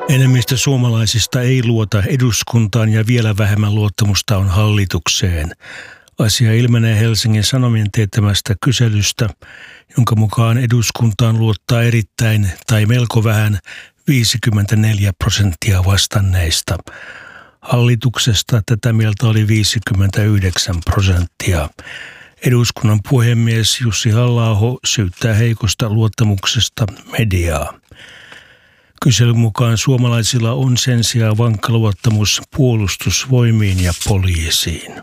Enemmistö suomalaisista ei luota eduskuntaan ja vielä vähemmän luottamusta on hallitukseen. Asia ilmenee Helsingin Sanomien teettämästä kyselystä, jonka mukaan eduskuntaan luottaa erittäin tai melko vähän 54% vastanneista. Hallituksesta tätä mieltä oli 59%. Eduskunnan puhemies Jussi Halla-aho syyttää heikosta luottamuksesta mediaa. Kyselyn mukaan suomalaisilla on sen sijaan vankka luottamus puolustusvoimiin ja poliisiin.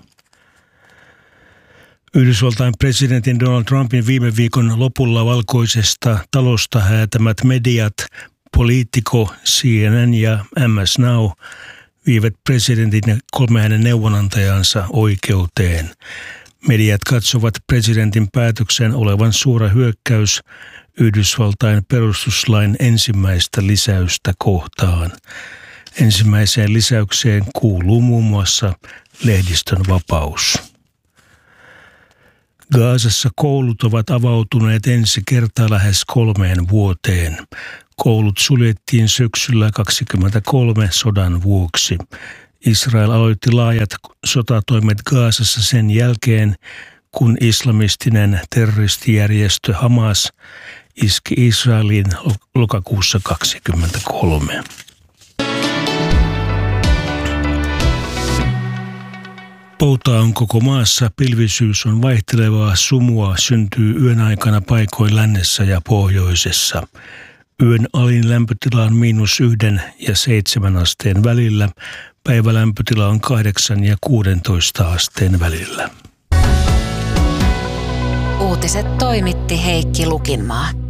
Yhdysvaltain presidentin Donald Trumpin viime viikon lopulla Valkoisesta talosta häätämät mediat Politico, CNN ja MS Now viivät presidentin ja 3 hänen neuvonantajansa oikeuteen. Mediat katsovat presidentin päätöksen olevan suora hyökkäys Yhdysvaltain perustuslain ensimmäistä lisäystä kohtaan. Ensimmäiseen lisäykseen kuuluu muun muassa lehdistön vapaus. Gazassa koulut ovat avautuneet ensi kertaa lähes 3 vuoteen. Koulut suljettiin syksyllä 2023 sodan vuoksi. Israel aloitti laajat sotatoimet Gazassa sen jälkeen, kun islamistinen terroristijärjestö Hamas iski Israeliin lokakuussa 2023. Poutaa on koko maassa, pilvisyys on vaihtelevaa, sumua syntyy yön aikana paikoin lännessä ja pohjoisessa. Yön alin lämpötila on -1 ja 7 asteen välillä, päivälämpötila on 8 ja 16 asteen välillä. Uutiset toimitti Heikki Lukinmaa.